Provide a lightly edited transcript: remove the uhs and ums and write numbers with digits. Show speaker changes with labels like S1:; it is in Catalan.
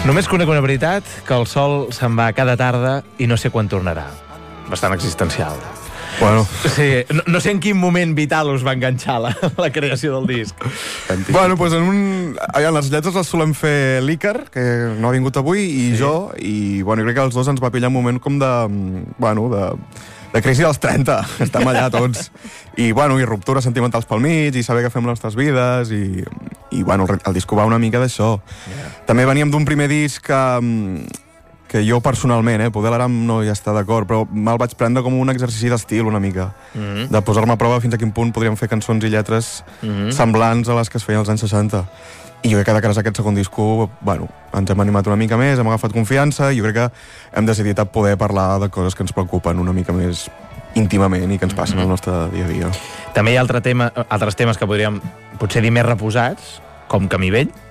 S1: Només conec una veritat, que el sol se'n va cada tarda i no sé quan tornarà. Bastant existencial.
S2: Bueno.
S1: Sí, no sé en quin moment vital us va enganxar la creació del disc.
S2: Bueno, doncs les lletres les solem fer l'Iker, que no ha vingut avui, i sí. Jo, i bueno, crec que els dos ens va pillar un moment com de crisi dels 30, estem allà tots. I ruptures sentimentals pel mig, i saber què fem les nostres vides, i bueno, el disc va una mica d'això. Yeah. També veníem d'un primer disc que jo personalment, poder l'Aram no hi està d'acord, però me'l vaig prendre com un exercici d'estil una mica, de posar-me a prova fins a quin punt podríem fer cançons i lletres semblants a les que es feien als anys 60. I jo crec que de cara a aquest segon disco, bueno, ens hem animat una mica més, hem agafat confiança, i jo crec que hem decidit poder parlar de coses que ens preocupen una mica més íntimament i que ens passen al nostre dia a dia.
S1: També hi ha altres temes que podríem potser dir més reposats, com Camí Vell.